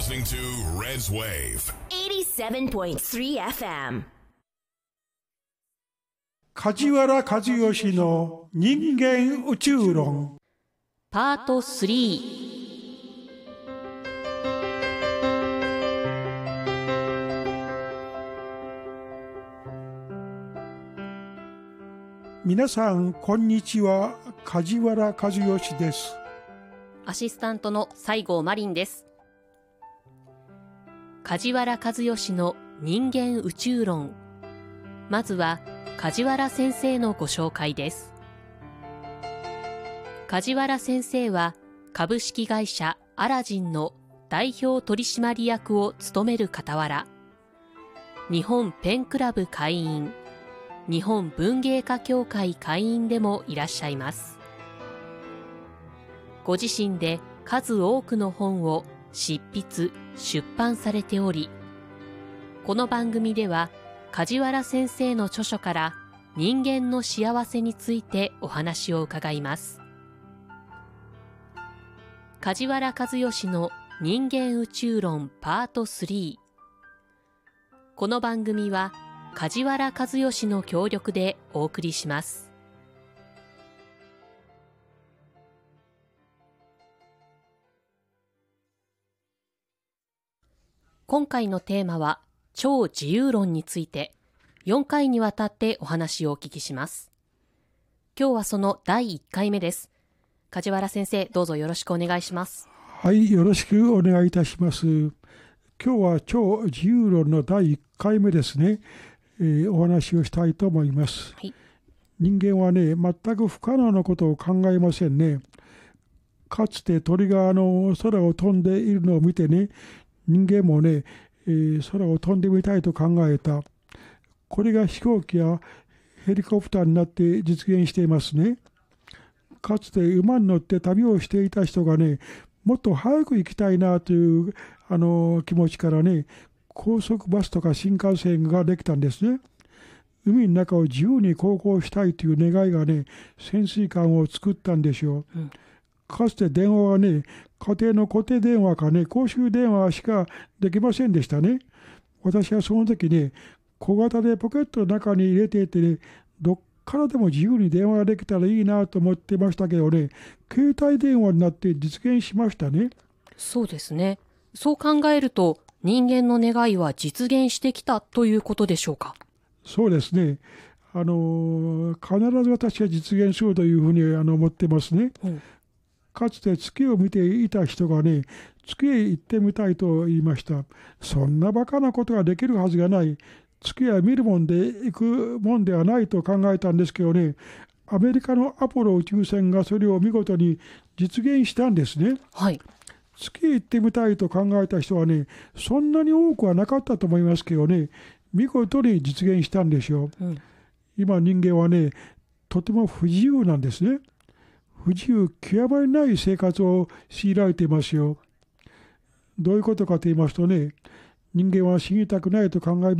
listening to Red's Wave 87.3 FM 梶原和義の人間宇宙論パート3。 皆さんこんにちは。梶原和義です。 アシスタントの西郷真凛です。梶原和義の人間宇宙論。まずは梶原先生のご紹介です。梶原先生は株式会社アラジンの代表取締役を務める傍ら、日本ペンクラブ会員、日本文芸家協会会員でもいらっしゃいます。ご自身で数多くの本を執筆・出版されており、この番組では梶原先生の著書から人間の幸せについてお話を伺います。梶原和義の人間宇宙論パート3。この番組は梶原和義の協力でお送りします。今回のテーマは超自由論について4回にわたってお話をお聞きします。今日はその第1回目です。梶原先生、どうぞよろしくお願いします。 はい、よろしくお願いいたします。今日は超自由論の第1回目ですね。お話をしたいと思います。 はい、 人間はね、全く不可能なことを考えませんね。かつて鳥が空を飛んでいるのを見てね、人間もね、空を飛んでみたいと考えた。これが飛行機やヘリコプターになって実現していますね。かつて馬に乗って旅をしていた人がね、もっと早く行きたいなという気持ちからね、高速バスとか新幹線ができたんですね。海の中を自由に航行したいという願いがね、潜水艦を作ったんでしょう。かつて電話はね、家庭の固定電話かね、公衆電話しかできませんでしたね。私はその時ね、小型でポケットの中に入れていてね、どっからでも自由に電話ができたらいいなと思ってましたけどね、携帯電話になって実現しましたね。そうですね。そう考えると、人間の願いは実現してきたということでしょうか。 そうですね。必ず私は実現するというふうに思ってますね。かつて月を見ていた人がね、月へ行ってみたいと言いました。そんなバカなことができるはずがない。月は見るもんで行くもんではないと考えたんですけどね、アメリカのアポロ宇宙船がそれを見事に実現したんですね。 はい。 月へ行ってみたいと考えた人はね、そんなに多くはなかったと思いますけどね、見事に実現したんでしょう。今人間はね、とても不自由なんですね。不自由極まりない生活を強いられていますよ。どういうことかと言いますとね、人間は死にたくないと考え